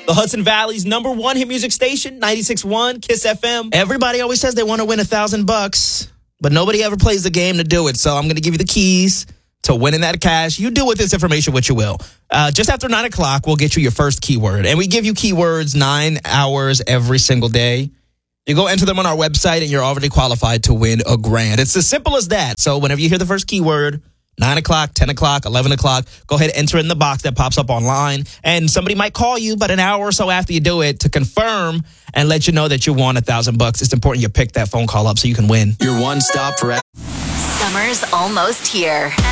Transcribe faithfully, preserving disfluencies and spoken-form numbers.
The Hudson Valley's number one hit music station, ninety-six point one Kiss F M. Everybody always says they want to win a thousand bucks, but nobody ever plays the game to do it. So I'm going to give you the keys to winning that cash. You do with this information what you will. Uh, just after nine o'clock, we'll get you your first keyword. And we give you keywords nine hours every single day. You go enter them on our website and you're already qualified to win a grand. It's as simple as that. So whenever you hear the first keyword, nine o'clock, ten o'clock, eleven o'clock, go ahead and enter in the box that pops up online. And somebody might call you about an hour or so after you do it to confirm and let you know that you won a thousand bucks. It's important you pick that phone call up so you can win. Your one stop for... Summer's almost here.